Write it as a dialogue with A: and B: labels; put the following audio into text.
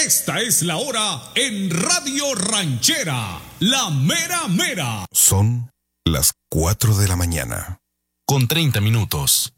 A: Esta es la hora en Radio Ranchera, la mera mera.
B: Son las 4 de la mañana.
C: Con 30 minutos.